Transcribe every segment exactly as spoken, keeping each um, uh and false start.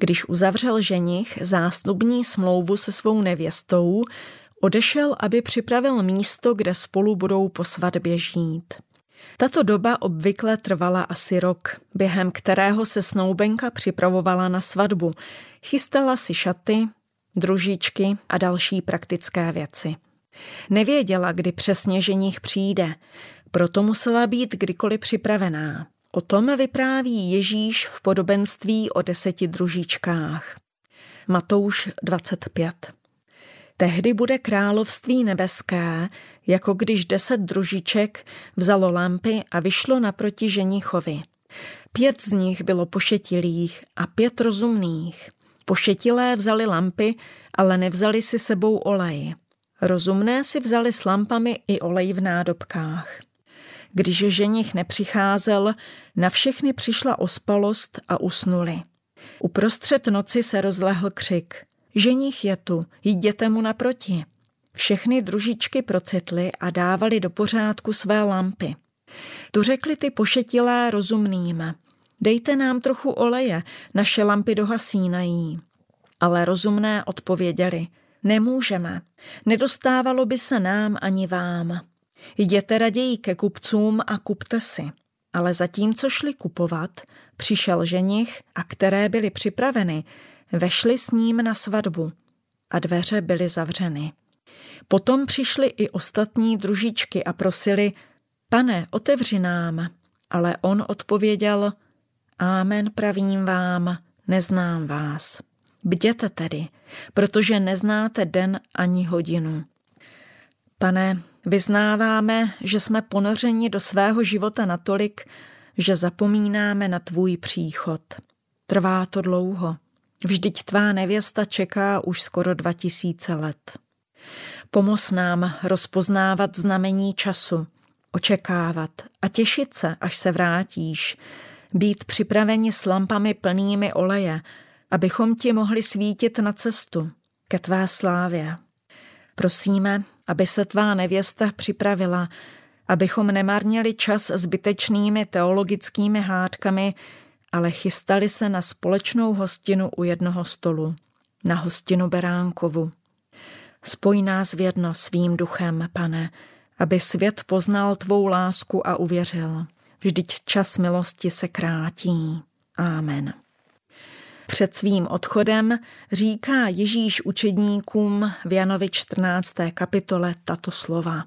Když uzavřel ženich zásnubní smlouvu se svou nevěstou, odešel, aby připravil místo, kde spolu budou po svatbě žít. Tato doba obvykle trvala asi rok, během kterého se snoubenka připravovala na svatbu, chystala si šaty, družičky a další praktické věci. Nevěděla, kdy přesně ženich přijde, proto musela být kdykoliv připravená. O tom vypráví Ježíš v podobenství o deseti družičkách. Matouš dvacet pět. Tehdy bude království nebeské, jako když deset družiček vzalo lampy a vyšlo naproti ženichovi. Pět z nich bylo pošetilých a pět rozumných. Pošetilé vzali lampy, ale nevzali si sebou olej. Rozumné si vzali s lampami i olej v nádobkách. Když ženich nepřicházel, na všechny přišla ospalost a usnuli. Uprostřed noci se rozlehl křik. Ženich je tu, jděte mu naproti. Všechny družičky procitly a dávali do pořádku své lampy. Tu řekli ty pošetilé rozumným. Dejte nám trochu oleje, naše lampy dohasínají. Ale rozumné odpověděli. Nemůžeme, nedostávalo by se nám ani vám. Jděte raději ke kupcům a kupte si. Ale zatímco šli kupovat, přišel ženich a které byly připraveny, vešli s ním na svatbu a dveře byly zavřeny. Potom přišly i ostatní družičky a prosili, pane, otevři nám. Ale on odpověděl, Amen, pravím vám, neznám vás. Bděte tedy, protože neznáte den ani hodinu. Pane, vyznáváme, že jsme ponořeni do svého života natolik, že zapomínáme na tvůj příchod. Trvá to dlouho. Vždyť tvá nevěsta čeká už skoro dva tisíce let. Pomoz nám rozpoznávat znamení času, očekávat a těšit se, až se vrátíš, být připraveni s lampami plnými oleje, abychom ti mohli svítit na cestu ke tvé slávě. Prosíme, aby se tvá nevěsta připravila, abychom nemarnili čas zbytečnými teologickými hádkami, ale chystali se na společnou hostinu u jednoho stolu, na hostinu Beránkovu. Spoj nás v jedno svým duchem, Pane, aby svět poznal tvou lásku a uvěřil. Vždyť čas milosti se krátí. Amen. Před svým odchodem říká Ježíš učedníkům v Janovi čtrnácté kapitole tato slova.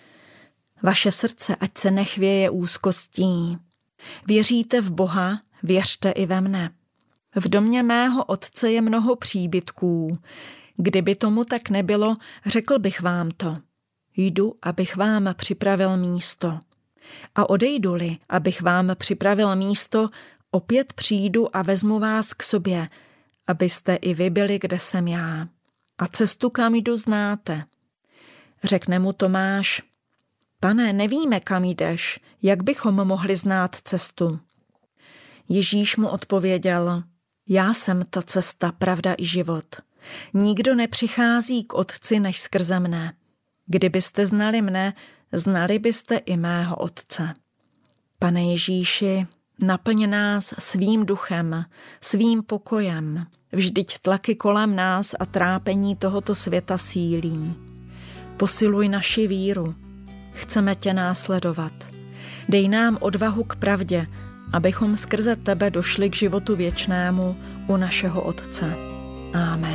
Vaše srdce ať se nechvěje úzkostí. Věříte v Boha, věřte i ve mne. V domě mého otce je mnoho příbytků. Kdyby tomu tak nebylo, řekl bych vám to. Jdu, abych vám připravil místo. A odejdu-li, abych vám připravil místo, opět přijdu a vezmu vás k sobě, abyste i vy byli, kde jsem já. A cestu, kam jdu, znáte. Řekne mu Tomáš, Pane, nevíme, kam jdeš, jak bychom mohli znát cestu? Ježíš mu odpověděl, já jsem ta cesta, pravda i život. Nikdo nepřichází k Otci než skrze mne. Kdybyste znali mne, znali byste i mého Otce. Pane Ježíši, naplň nás svým duchem, svým pokojem. Vždyť tlaky kolem nás a trápení tohoto světa sílí. Posiluj naši víru. Chceme tě následovat. Dej nám odvahu k pravdě, abychom skrze tebe došli k životu věčnému u našeho Otce. Amen.